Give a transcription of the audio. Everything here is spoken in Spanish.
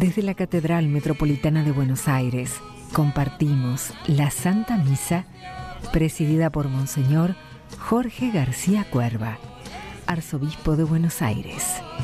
Desde la Catedral Metropolitana de Buenos Aires compartimos la Santa Misa presidida por Monseñor Jorge García Cuerva, arzobispo de Buenos Aires.